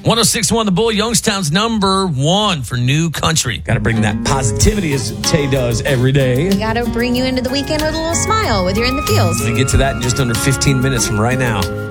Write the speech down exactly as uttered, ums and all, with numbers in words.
one oh six point one The Bull, Youngstown's number one for new country. Got to bring that positivity as Tay does every day. We got to bring you into the weekend with a little smile, whether you're in the fields. We get to that in just under fifteen minutes from right now.